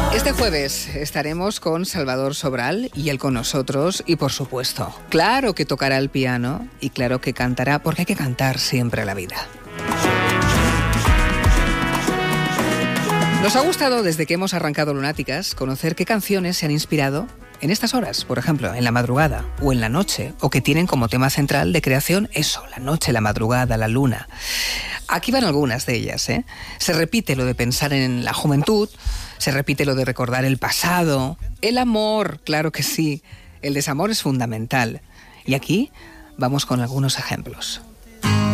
Este jueves estaremos con Salvador Sobral y él con nosotros y, por supuesto, claro que tocará el piano y claro que cantará, porque hay que cantar siempre la vida. Nos ha gustado, desde que hemos arrancado Lunáticas, conocer qué canciones se han inspirado en estas horas, por ejemplo, en la madrugada o en la noche, o que tienen como tema central de creación eso, la noche, la madrugada, la luna. Aquí van algunas de ellas, ¿eh? Se repite lo de pensar en la juventud, se repite lo de recordar el pasado, el amor, claro que sí, el desamor es fundamental. Y aquí vamos con algunos ejemplos.